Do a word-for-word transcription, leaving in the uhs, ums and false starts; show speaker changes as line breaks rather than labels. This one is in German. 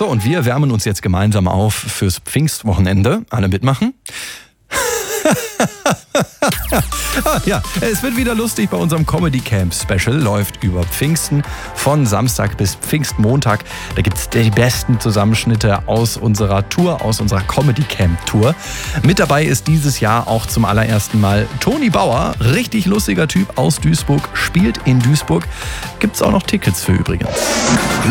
So, und wir wärmen uns jetzt gemeinsam auf fürs Pfingstwochenende. Alle mitmachen? Ja, es wird wieder lustig bei unserem Comedy Camp Special. Läuft über Pfingsten von Samstag bis Pfingstmontag. Da gibt es die besten Zusammenschnitte aus unserer Tour, aus unserer Comedy Camp Tour. Mit dabei ist dieses Jahr auch zum allerersten Mal Toni Bauer. Richtig lustiger Typ aus Duisburg, spielt in Duisburg. Gibt's auch noch Tickets für übrigens.